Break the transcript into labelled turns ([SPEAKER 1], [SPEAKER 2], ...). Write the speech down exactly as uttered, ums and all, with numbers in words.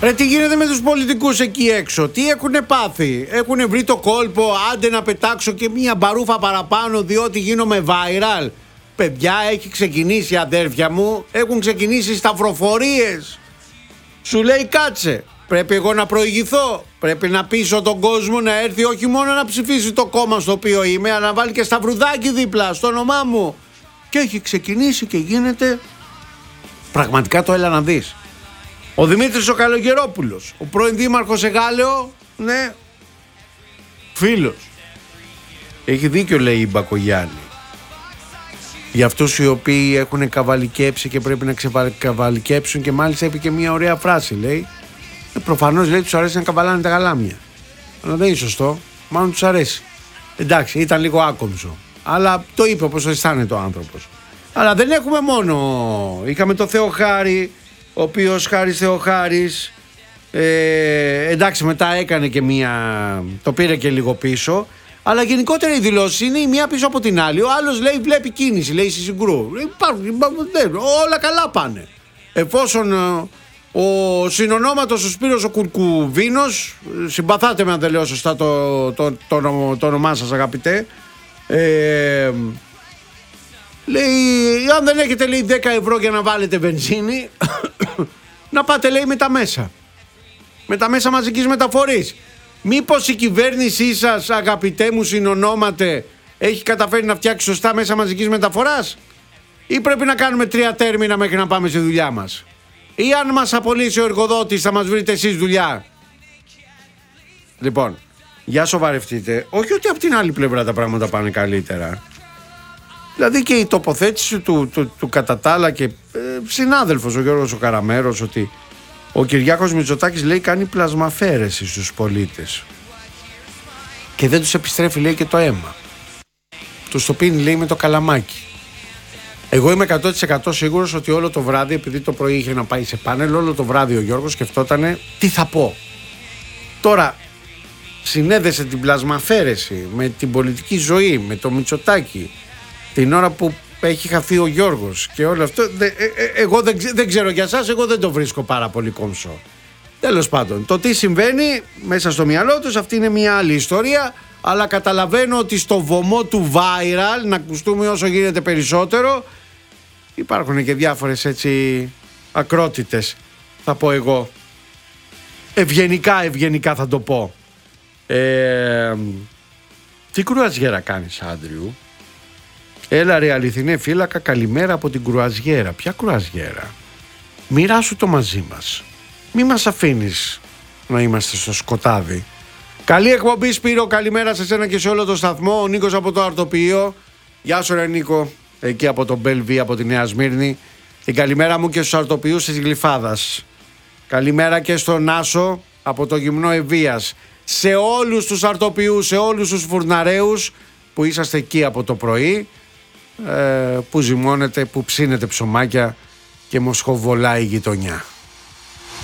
[SPEAKER 1] Ρε, τι γίνεται με τους πολιτικούς εκεί έξω? Τι έχουνε πάθει? Έχουνε βρει το κόλπο? Άντε να πετάξω και μία μπαρούφα παραπάνω διότι γίνομαι viral. Παιδιά, έχει ξεκινήσει, αδέρφια μου. Έχουν ξεκινήσει σταυροφορίες. Σου λέει κάτσε. Πρέπει εγώ να προηγηθώ. Πρέπει να πείσω τον κόσμο να έρθει όχι μόνο να ψηφίσει το κόμμα στο οποίο είμαι, αλλά να βάλει και σταυρουδάκι δίπλα στο όνομά μου. Και έχει ξεκινήσει και γίνεται. Πραγματικά το έλα να δεις. Ο Δημήτρης ο Καλογερόπουλος, ο πρώην δήμαρχος Εγάλεο, ναι, φίλος. Έχει δίκιο, λέει η Μπακογιάννη. Για αυτούς οι οποίοι έχουν καβαλικέψει και πρέπει να ξεκαβαλικέψουν, και μάλιστα είπε και μια ωραία φράση, λέει. Ε, προφανώς, λέει, τους αρέσει να καβαλάνε τα γαλάμια. Αλλά δεν είναι σωστό, μάλλον τους αρέσει. Εντάξει, ήταν λίγο άκομψο. Αλλά το είπε όπως αισθάνεται ο άνθρωπος. Αλλά δεν έχουμε μόνο. Είχαμε το Θεοχάρη, ο οποίος Χάρης Θεοχάρης, ε, εντάξει, μετά έκανε και μία, το πήρε και λίγο πίσω. Αλλά γενικότερα οι δηλώσεις είναι η μία πίσω από την άλλη. Ο άλλος λέει βλέπει κίνηση, λέει στη Συγκρού. Υπάρχουν, όλα καλά πάνε. Εφόσον ο συνονόματος ο Σπύρος ο Κουρκουβίνος, συμπαθάτε με αν δεν λέω σωστά το, το, το, το, το όνομά σας, αγαπητέ, ε, λέει, αν δεν έχετε, λέει, δέκα ευρώ για να βάλετε βενζίνη, να πάτε, λέει, με τα μέσα. Με τα μέσα μαζικής μεταφορής. Μήπως η κυβέρνησή σας, αγαπητέ μου συνονόματε, έχει καταφέρει να φτιάξει σωστά μέσα μαζικής μεταφοράς? Ή πρέπει να κάνουμε τρία τέρμινα μέχρι να πάμε στη δουλειά μας? Ή αν μας απολύσει ο εργοδότης θα μας βρείτε εσείς δουλειά? Λοιπόν, για σοβαρευτείτε. Όχι ότι από την άλλη πλευρά τα πράγματα πάνε καλύτερα. Δηλαδή και η τοποθέτηση του, του, του κατά τα άλλα και ε, συνάδελφος ο Γιώργος ο Καραμέρος, ότι ο Κυριάκος Μητσοτάκης, λέει, κάνει πλασμαφέρεση στους πολίτες και δεν τους επιστρέφει, λέει, και το αίμα. Τους το πίνει, λέει, με το καλαμάκι. Εγώ είμαι εκατό τοις εκατό σίγουρος ότι όλο το βράδυ, επειδή το πρωί είχε να πάει σε πάνελ, όλο το βράδυ ο Γιώργος σκεφτότανε τι θα πω. Τώρα συνέδεσε την πλασμαφέρεση με την πολιτική ζωή, με το Μητσοτάκη, την ώρα που έχει χαθεί ο Γιώργος και όλο αυτό. Δε, ε, ε, εγώ δεν, δεν ξέρω για σας, εγώ δεν το βρίσκω πάρα πολύ κόμψο. Τέλος πάντων, το τι συμβαίνει μέσα στο μυαλό τους, αυτή είναι μια άλλη ιστορία. Αλλά καταλαβαίνω ότι στο βωμό του viral, να ακουστούμε όσο γίνεται περισσότερο, υπάρχουν και διάφορες έτσι ακρότητες, θα πω εγώ. Ευγενικά, ευγενικά θα το πω. Ε, τι κρουαζιέρα κάνεις, Άντριου? Έλα ρε αληθινέ φύλακα, καλημέρα από την κρουαζιέρα. Ποια κρουαζιέρα? Μοιράσου το μαζί μας. Μη μας αφήνεις να είμαστε στο σκοτάδι. Καλή εκπομπή, Σπύρο, καλημέρα σε σένα και σε όλο το σταθμό. Ο Νίκος από το Αρτοποιείο. Γεια σου ρε Νίκο, εκεί από το Μπέλβι, από τη Νέα Σμύρνη. Την καλημέρα μου και στους Αρτοποιούς της Γλυφάδας. Καλημέρα και στον Άσο από το Γυμνό Ευβίας. Σε όλους τους Αρτοποιούς, σε όλους τους φουρναρέους που είσαστε εκεί από το πρωί, ε, που ζυμώνετε, που ψήνετε ψωμάκια και μοσχοβολάει η γειτονιά.